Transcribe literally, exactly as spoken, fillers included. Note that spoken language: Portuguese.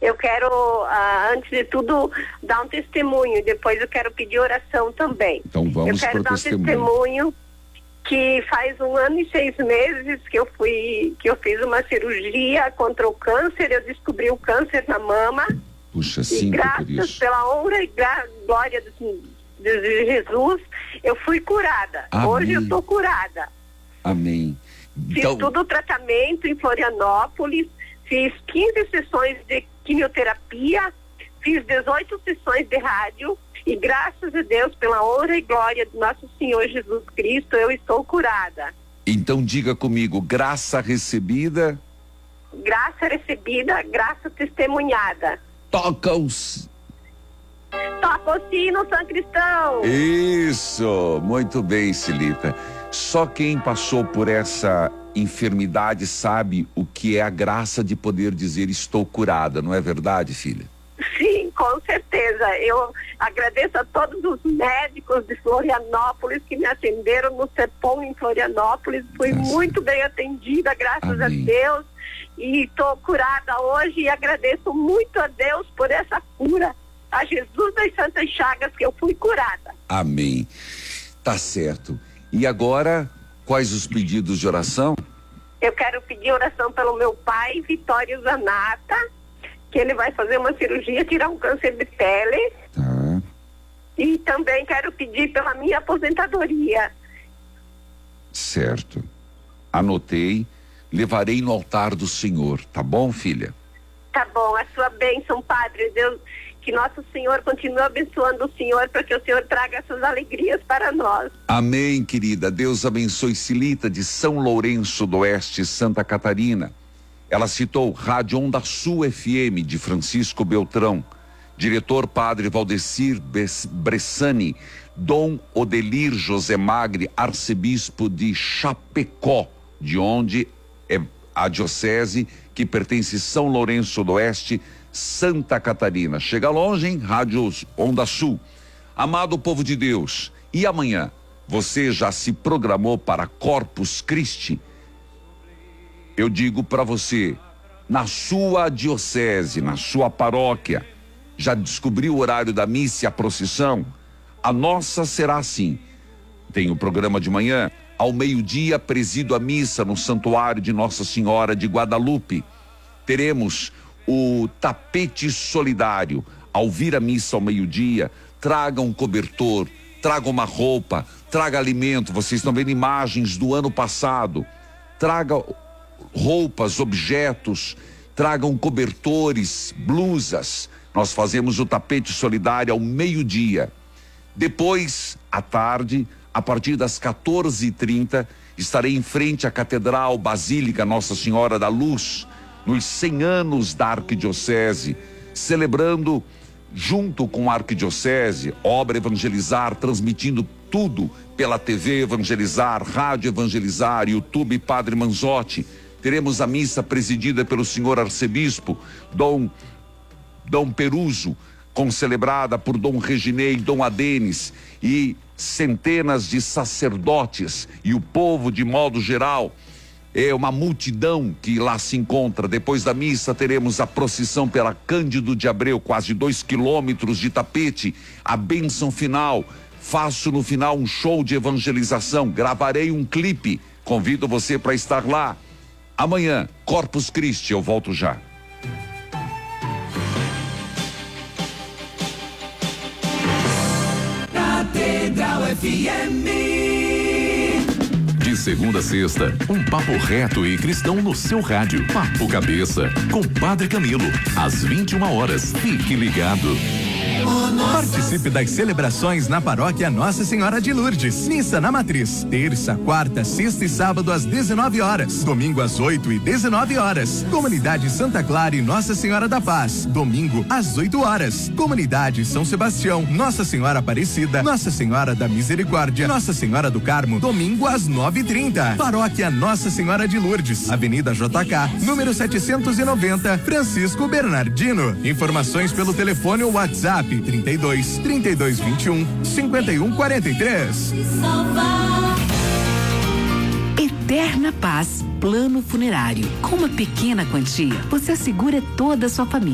eu quero, ah, antes de tudo, dar um testemunho. Depois eu quero pedir oração também. Então vamos Eu quero para o dar um testemunho. testemunho que faz um ano e seis meses que eu fui, que eu fiz uma cirurgia contra o câncer. Eu descobri o câncer na mama. Puxa, E sinto por graças isso. pela honra e gra- glória de, de Jesus, eu fui curada. Amém. Hoje eu estou curada. Amém. Fiz Então, todo o tratamento em Florianópolis, fiz quinze sessões de quimioterapia, fiz dezoito sessões de rádio e graças a Deus, pela honra e glória do nosso Senhor Jesus Cristo, eu estou curada. então diga comigo, graça recebida, Graça recebida, graça testemunhada. toca os... Toca o sino, São Cristão. Isso, muito bem, Silita. Só quem passou por essa enfermidade sabe o que é a graça de poder dizer estou curada, não é verdade, filha? Sim, com certeza. Eu agradeço a todos os médicos de Florianópolis que me atenderam no CEPOM em Florianópolis. Fui Graças. muito bem atendida, graças Amém. a Deus. E estou curada hoje e agradeço muito a Deus por essa cura. A Jesus das Santas Chagas que eu fui curada. Amém. Tá certo. E agora, quais os pedidos de oração? Eu quero pedir oração pelo meu pai, Vitório Zanata, que ele vai fazer uma cirurgia, tirar um câncer de pele. Tá. E também quero pedir pela minha aposentadoria. Certo. Anotei. Levarei no altar do Senhor, tá bom, filha? Tá bom, a sua bênção, Padre. Deus, que nosso Senhor continue abençoando o Senhor para que o Senhor traga essas alegrias para nós. Amém, querida. Deus abençoe Silita de São Lourenço do Oeste, Santa Catarina. Ela citou Rádio Onda Sul F M de Francisco Beltrão, diretor Padre Valdecir Bressani, Dom Odelir José Magre, arcebispo de Chapecó, de onde é a diocese que pertence São Lourenço do Oeste, Santa Catarina. Chega longe, hein? Rádio Onda Sul. Amado povo de Deus, e amanhã, você já se programou para Corpus Christi? Eu digo para você, na sua diocese, na sua paróquia, já descobriu o horário da missa e a procissão? A nossa será assim. Tem o programa de manhã, ao meio-dia, presido a missa no Santuário de Nossa Senhora de Guadalupe. Teremos o tapete solidário. Ao vir a missa ao meio-dia, traga um cobertor, traga uma roupa, traga alimento. Vocês estão vendo imagens do ano passado. Traga roupas, objetos, tragam cobertores, blusas. Nós fazemos o tapete solidário ao meio-dia. Depois, à tarde, a partir das quatorze e trinta, estarei em frente à Catedral Basílica Nossa Senhora da Luz, nos cem anos da Arquidiocese, celebrando, junto com a Arquidiocese, Obra Evangelizar, transmitindo tudo pela T V Evangelizar, Rádio Evangelizar, YouTube Padre Manzotti. Teremos a missa presidida pelo senhor arcebispo, Dom, Dom Peruso, concelebrada por Dom Reginei, Dom Adenis e centenas de sacerdotes e o povo de modo geral. É uma multidão que lá se encontra. Depois da missa teremos a procissão pela Cândido de Abreu, quase dois quilômetros de tapete, a bênção final. Faço no final um show de evangelização, gravarei um clipe, convido você para estar lá. Amanhã, Corpus Christi, eu volto já. Catedral F M. De segunda a sexta, um papo reto e cristão no seu rádio. Papo Cabeça, com Padre Camilo, às vinte e uma horas. Fique ligado. Participe das celebrações na paróquia Nossa Senhora de Lourdes. Missa na Matriz, terça, quarta, sexta e sábado às dezenove horas. Domingo às oito e dezenove horas. Comunidade Santa Clara e Nossa Senhora da Paz. Domingo às oito horas. Comunidade São Sebastião, Nossa Senhora Aparecida, Nossa Senhora da Misericórdia, Nossa Senhora do Carmo. Domingo às nove e trinta. Paróquia Nossa Senhora de Lourdes, Avenida J K, número setecentos e noventa, Francisco Bernardino. Informações pelo telefone ou WhatsApp trinta e dois, trinta e dois, vinte e um, cinquenta e um, quarenta e três. Eterna Paz Plano Funerário. Com uma pequena quantia, você assegura toda a sua família.